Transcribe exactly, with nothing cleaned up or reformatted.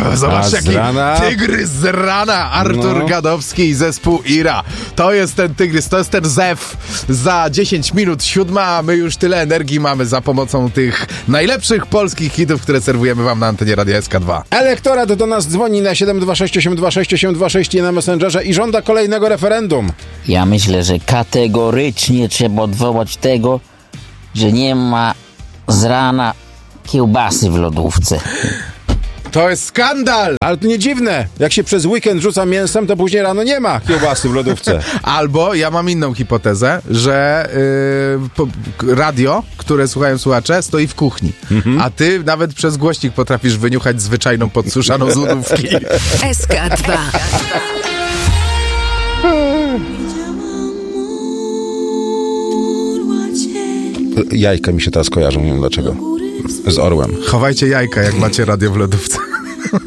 Zobacz, jaki rana? tygrys z rana. Artur no. Gadowski i zespół Ira. To jest ten tygrys, to jest ten zew. Za dziesięć minut siódma, a my już tyle energii mamy za pomocą tych najlepszych polskich hitów, które serwujemy wam na antenie Radia S K dwa. Elektorat do nas dzwoni na siedem dwa sześć osiem dwa sześć osiem dwa sześć i na Messengerze i żąda kolejnego referendum. Ja myślę, że kategorycznie trzeba odwołać tego, że nie ma z rana kiełbasy w lodówce. To jest skandal! Ale to nie dziwne. Jak się przez weekend rzuca mięsem, to później rano nie ma kiełbasy w lodówce. Albo ja mam inną hipotezę, że yy, po, radio, które słuchają słuchacze, stoi w kuchni. Mhm. A ty nawet przez głośnik potrafisz wyniuchać zwyczajną podsuszaną z lodówki. S K dwa. Jajka mi się teraz kojarzą, nie wiem dlaczego. Z orłem. Chowajcie jajka, jak macie radio w lodówce.